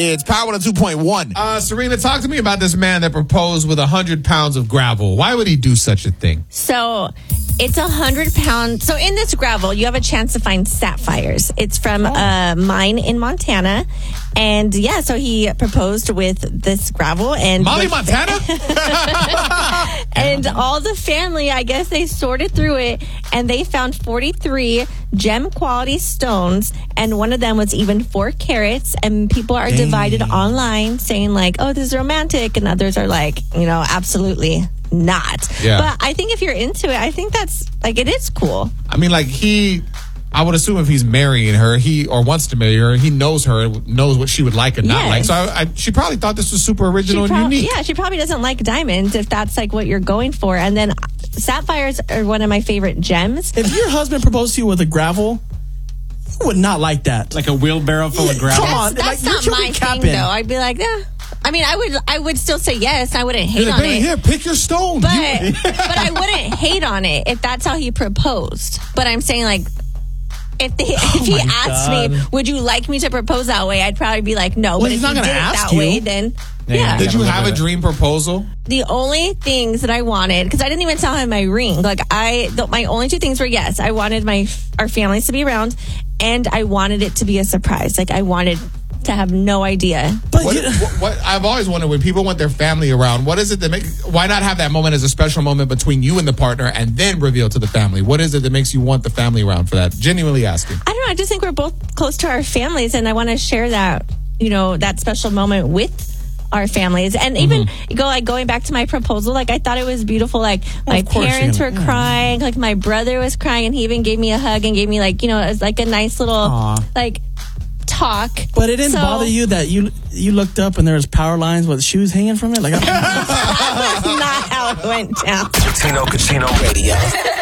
It's Power 102.1. Serena, talk to me about this man that proposed with 100 pounds of gravel. Why would he do such a thing? So it's 100 pounds. So in this gravel, you have a chance to find sapphires. It's from a mine in Montana. And yeah, so he proposed with this gravel. And Molly, Montana? And all the family, I guess they sorted through it and they found 43 gem quality stones. And one of them was even 4 carats. And people are divided online saying like, oh, this is romantic. And others are like, absolutely not. Yeah. But I think if you're into it, I think that's like, it is cool. I mean, like I would assume if he's marrying her, or wants to marry her, he knows her, knows what she would like and not like. So she probably thought this was super original and unique. Yeah, she probably doesn't like diamonds if that's like what you're going for. And then sapphires are one of my favorite gems. If your husband proposed to you with a gravel, you would not like that. Like a wheelbarrow full of gravel. Come on, That's not my thing, though. I'd be like, I mean, I would still say yes. I wouldn't hate on it. Here, pick your stone. But I wouldn't hate on it if that's how he proposed. But I'm saying like, if he asked me, would you like me to propose that way? I'd probably be like, no. Well, but he's if not you going did to it ask that you. way, then Yeah. Did you have a dream proposal? The only things that I wanted, because I didn't even tell him my ring. Like my only 2 things were yes, I wanted our families to be around, and I wanted it to be a surprise. Like I wanted to have no idea. But What I've always wondered, when people want their family around, what is it that why not have that moment as a special moment between you and the partner and then reveal to the family? What is it that makes you want the family around for that? Genuinely asking. I don't know. I just think we're both close to our families, and I want to share that, that special moment with our families. And even going back to my proposal, like I thought it was beautiful. Like my parents were crying, like my brother was crying, and he even gave me a hug and gave me like, it was like a nice little like talk. But it didn't bother you that you looked up and there was power lines with shoes hanging from it? Like That's not how it went down. Casino Radio.